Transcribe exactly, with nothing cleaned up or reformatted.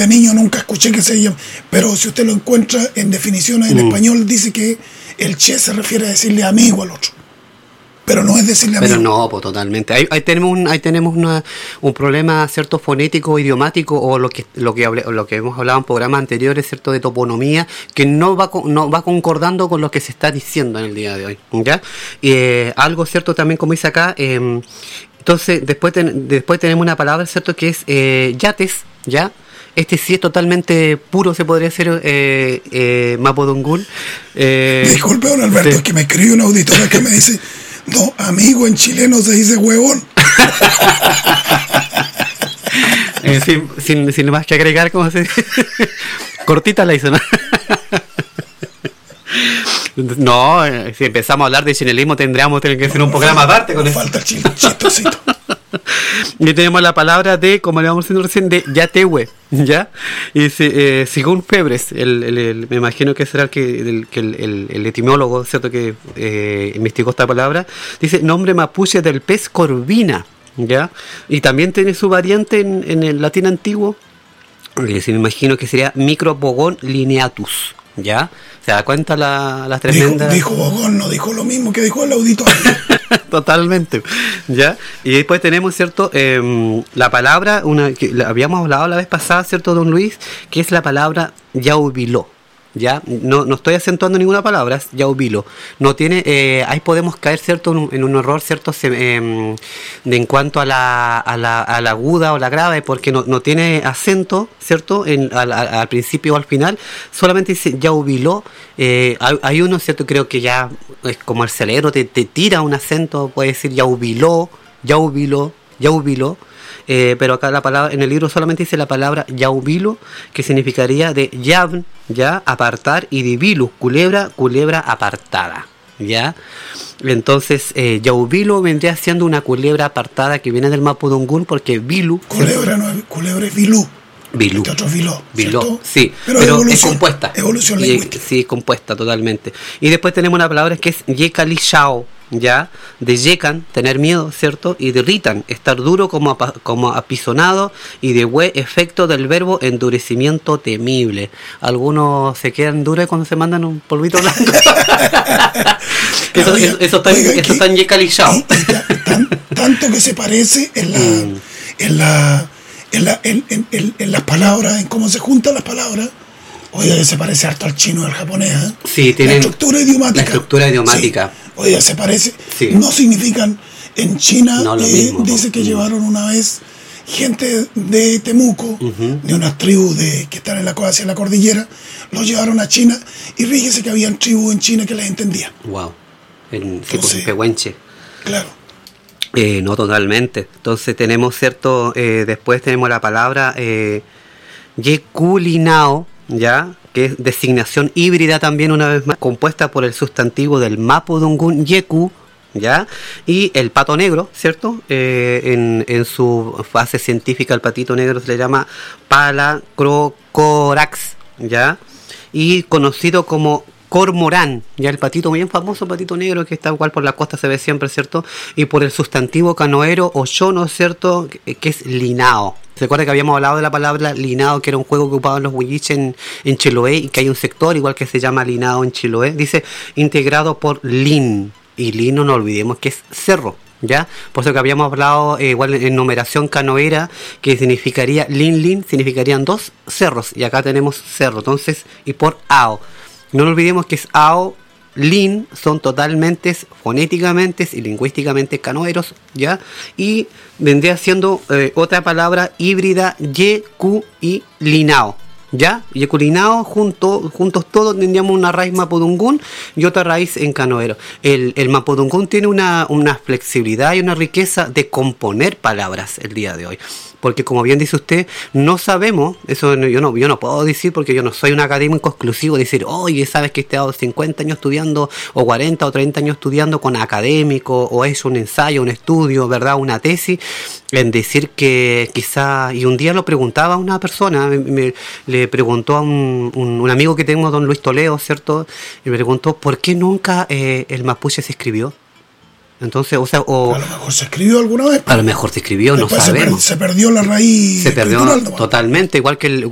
de niño nunca escuché que se llame, pero si usted lo encuentra en definiciones en mm. español, dice que el che se refiere a decirle amigo al otro. Pero no es decirle amigo. Pero no, pues totalmente. Ahí, ahí tenemos un, ahí tenemos una, un problema, cierto, fonético, idiomático, o lo que lo que hablé, lo que hemos hablado en programas anteriores, cierto, de toponomía, que no va no va concordando con lo que se está diciendo en el día de hoy, ¿ya? Y eh, algo cierto también, como dice acá, eh, entonces después ten, después tenemos una palabra, cierto, que es eh, yates, ¿ya? Este sí es totalmente puro, se podría decir, eh, eh, mapudungún. Eh, Disculpe, don Alberto, sí. Es que me escribe una auditora que me dice: no, amigo, en chileno se dice huevón. eh, sin, sin, sin más que agregar, ¿cómo se dice? Cortita la hizo, ¿no? No, eh, si empezamos a hablar de chilenismo tendríamos que hacer no, un programa falta, aparte con eso. Falta el chistosito. Y tenemos la palabra de, como le vamos diciendo recién, de yatehue, ¿ya? Y dice, eh, según Febres, el, el, el, me imagino que será el, que, el, el, el etimólogo, ¿cierto?, que eh, investigó esta palabra, dice nombre mapuche del pez corvina, ¿ya? Y también tiene su variante en, en el latín antiguo, que se me imagino que sería Micropogón lineatus, ¿ya? ¿Se da cuenta la, la tremenda? Dijo, dijo Bogón, no dijo lo mismo que dijo el auditorio. Totalmente, ¿ya? Y después tenemos, ¿cierto? Eh, la palabra, una que habíamos hablado la vez pasada, ¿cierto, don Luis? Que es la palabra yaubiló, ¿ya? No, no estoy acentuando ninguna palabra, es yaubilo. No tiene, eh, ahí podemos caer, ¿cierto?, en un, en un error, ¿cierto?, Se, eh, de, en cuanto a la, a, la, a la aguda o la grave, porque no, no tiene acento, ¿cierto?, en, al, al principio o al final, solamente dice yaubilo. Eh, hay, hay uno, ¿cierto?, creo que ya es como el celero, te, te tira un acento, puede decir yaubiló, yaubilo, yaubilo. Eh, pero acá la palabra, en el libro solamente dice la palabra yaubilo, que significaría de yavn, ya, apartar, y de vilus, culebra, culebra apartada, ya. Entonces eh, yaubilo vendría siendo una culebra apartada que viene del mapudungún, porque vilu, culebra no es, culebra es vilú. Vilú. Este otro viló, Viló, sí, pero, pero es compuesta. Evolución y, lingüística. Sí, es compuesta totalmente. Y después tenemos una palabra que es yekalishao, ya, de yekan, tener miedo, ¿cierto? Y de ritan, estar duro como, apa, como apisonado, y de hue, efecto del verbo endurecimiento temible. Algunos se quedan duros cuando se mandan un polvito blanco. eso, eso, eso está, oiga, eso está en yekalishao. Tan, tanto que se parece en la... Mm. en la En, la, en, en, en las palabras, en cómo se juntan las palabras. Oiga, se parece harto al chino y al japonés, ¿eh? Sí, tienen la estructura idiomática. La estructura idiomática. Sí. Oiga, se parece. Sí. No significan. En China no, eh, mismo, dice que uh-huh. llevaron una vez gente de Temuco, uh-huh. de unas tribus de, que están en la, hacia la cordillera, los llevaron a China, y fíjese que habían tribus en China que les entendían. Wow. En Pehuenche. Claro. Eh, no, totalmente. Entonces tenemos, cierto, eh, después tenemos la palabra eh, yekulinao, ya, que es designación híbrida también, una vez más, compuesta por el sustantivo del mapudungún yeku, ya, y el pato negro, ¿cierto? Eh, en, en su fase científica, el patito negro se le llama Palacrocorax, ya, y conocido como cormorán, ya, el patito bien famoso, patito negro, que está igual por la costa, se ve siempre, ¿cierto? Y por el sustantivo canoero o yono, ¿cierto?, que, que es linao. ¿Se acuerda que habíamos hablado de la palabra linao, que era un juego que ocupaban los huilliches en, en Chiloé, y que hay un sector igual que se llama linao en Chiloé? Dice, integrado por lin, y lin no nos olvidemos que es cerro, ¿ya? Por eso que habíamos hablado eh, igual en, en numeración canoera, que significaría lin, lin, significarían dos cerros, y acá tenemos cerro, entonces, y por ao. No nos olvidemos que es ao, lin, son totalmente fonéticamente y lingüísticamente canoeros, ¿ya? Y vendría siendo eh, otra palabra híbrida, yeku y linao, ¿ya? Yeculinao, junto, juntos todos tendríamos una raíz mapudungún y otra raíz en canoero. El, el mapudungún tiene una, una flexibilidad y una riqueza de componer palabras el día de hoy. Porque, como bien dice usted, no sabemos, eso yo no, yo no puedo decir, porque yo no soy un académico exclusivo, decir, oye, sabes que he estado cincuenta años estudiando, o cuarenta o treinta años estudiando con académico, o es un ensayo, un estudio, ¿verdad?, una tesis, en decir que quizá, y un día lo preguntaba a una persona, me, me, le preguntó a un, un, un amigo que tengo, don Luis Toledo, ¿cierto?, y me preguntó, ¿por qué nunca eh, el mapuche se escribió? Entonces, o sea, o a lo mejor se escribió alguna vez. A lo mejor se escribió, no sabemos. Se, per, se perdió la raíz. Se perdió totalmente, igual que el